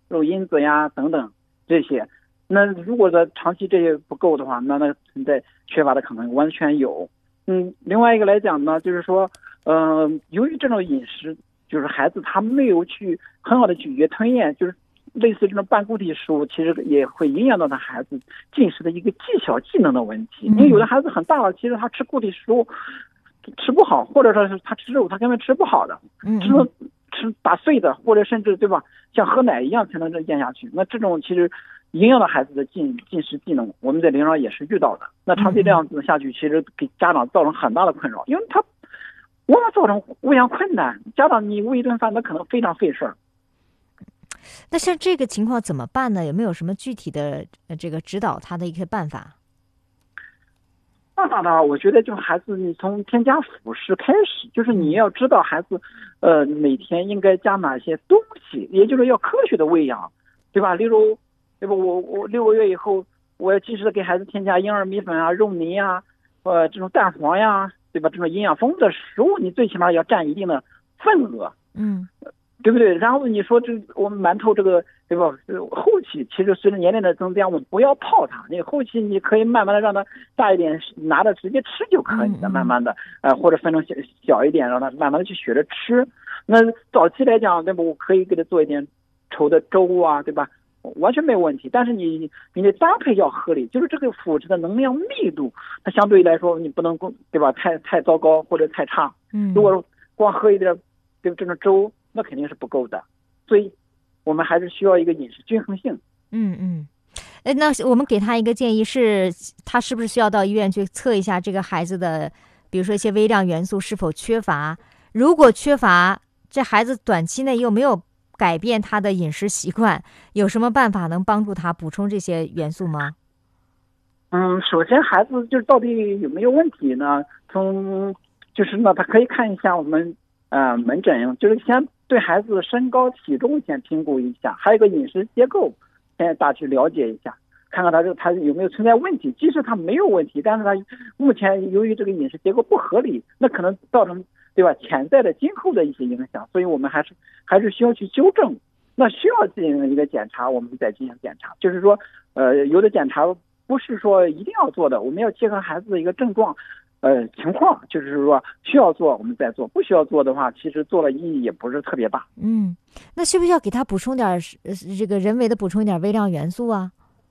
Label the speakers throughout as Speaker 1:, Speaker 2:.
Speaker 1: 肉因子呀等等这些。那如果说长期这些不够的话，那存在缺乏的可能完全有。另外一个来讲呢，就是说，由于这种饮食，就是孩子他没有去很好的咀嚼吞咽，就是类似这种半固体食物，其实也会影响到他孩子进食的一个技巧技能的问题。因为有的孩子很大了，其实他吃固体食物吃不好，或者说是他吃肉他根本吃不好的，吃打碎的，或者甚至对吧，像喝奶一样才能咽下去。那这种其实影响到孩子的进食技能，我们在临床也是遇到的。那长期这样子下去，其实给家长造成很大的困扰，因为他往往造成喂养困难。家长你喂一顿饭，那可能非常费事儿。
Speaker 2: 那像这个情况怎么办呢？有没有什么具体的这个指导他的一些办法？
Speaker 1: 办法呢，我觉得就是孩子，你从添加辅食开始，就是你要知道孩子，每天应该加哪些东西，也就是要科学的喂养，对吧？例如，对吧？我6个月以后，我要及时的给孩子添加婴儿米粉啊、肉泥啊，这种蛋黄呀，对吧？这种营养丰富的食物，你最起码要占一定的份额。对不对？然后你说我们馒头这个，对吧？后期其实随着年龄的增加，我们不要泡它。那后期你可以慢慢的让它大一点，拿着直接吃就可以了。慢慢的，或者分成小一点，让它慢慢的去学着吃。那早期来讲，对吧？我可以给它做一点稠的粥啊，对吧？完全没有问题。但是你的搭配要合理，就是这个辅食的能量密度，它相对来说你不能对吧？太糟糕或者太差。如果光喝一点对吧这种粥，那肯定是不够的，所以我们还是需要一个饮食均衡性。
Speaker 2: 那我们给他一个建议是，他是不是需要到医院去测一下这个孩子的，比如说一些微量元素是否缺乏？如果缺乏，这孩子短期内又没有改变他的饮食习惯，有什么办法能帮助他补充这些元素吗？
Speaker 1: 首先孩子就是到底有没有问题呢？就是呢，他可以看一下我们门诊，就是先对孩子的身高体重先评估一下，还有一个饮食结构先大致了解一下，看看他有没有存在问题。即使他没有问题，但是他目前由于这个饮食结构不合理，那可能造成对吧潜在的今后的一些影响，所以我们还是需要去纠正。那需要进行一个检查，我们再进行检查。就是说有的检查不是说一定要做的，我们要结合孩子的一个症状情况，就是说需要做我们再做，不需要做的话，其实做了意义也不是特别大。
Speaker 2: 那需不需要给他补充点这个人为的补充一点微量元素啊？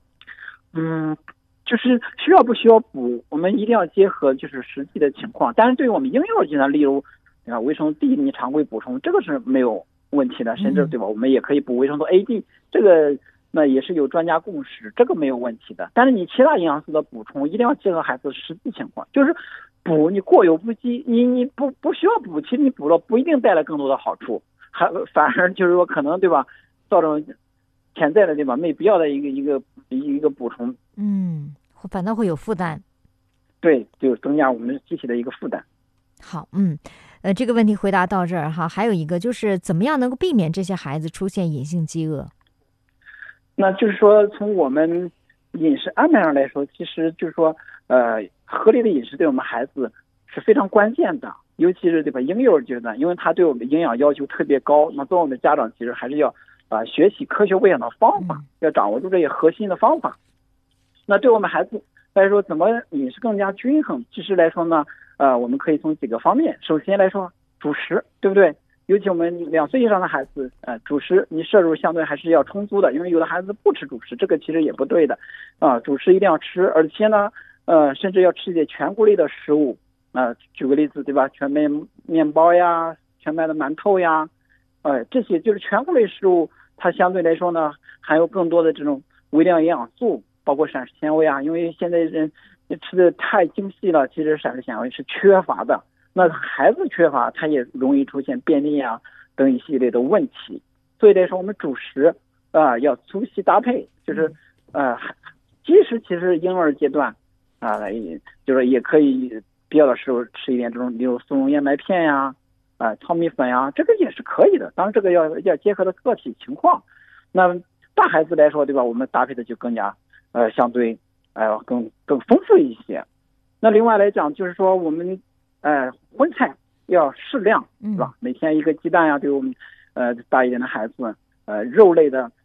Speaker 1: 就是需要不需要补，我们一定要结合就是实际的情况。但是对于我们婴幼儿阶段，例如维生素 D 你常规补充，这个是没有问题的，甚至对吧？我们也可以补维生素 A、D， 这个那也是有专家共识，这个没有问题的。但是你其他营养素的补充一定要结合孩子实际情况，就是补你过犹不及，你不需要补，其实你补了不一定带来更多的好处，反而就是说可能对吧，造成潜在的对吧没必要的一个补充，
Speaker 2: 反倒会有负担。
Speaker 1: 对，就增加我们机体的一个负担。
Speaker 2: 好，这个问题回答到这儿哈。还有一个就是怎么样能够避免这些孩子出现隐性饥饿？
Speaker 1: 那就是说从我们饮食安排上来说，其实就是说合理的饮食对我们孩子是非常关键的，尤其是对吧婴幼儿阶段，因为他对我们营养要求特别高。那作为我们家长，其实还是要学习科学喂养的方法，要掌握住这些核心的方法。那对我们孩子来说，怎么饮食更加均衡？其实来说呢，我们可以从几个方面。首先来说，主食，对不对？尤其我们2岁以上的孩子，主食你摄入相对还是要充足的，因为有的孩子不吃主食，这个其实也不对的，主食一定要吃，而且呢，甚至要吃一些全谷类的食物，举个例子，对吧？全麦面包呀，全麦的馒头呀，这些就是全谷类食物，它相对来说呢，含有更多的这种微量营养素，包括膳食纤维啊，因为现在人吃的太精细了，其实膳食纤维是缺乏的。那孩子缺乏，他也容易出现便秘啊等一系列的问题。所以来说，我们主食要粗细搭配，就是即使其实婴儿阶段就是也可以必要的时候吃一点这种，例如松茸燕麦片呀、糙米粉呀，这个也是可以的。当然，这个要结合的个体情况。那大孩子来说，对吧？我们搭配的就更加相对更丰富一些。那另外来讲，就是说我们荤菜要适量，是吧？每天一个鸡蛋呀，对我们大一点的孩子，肉类的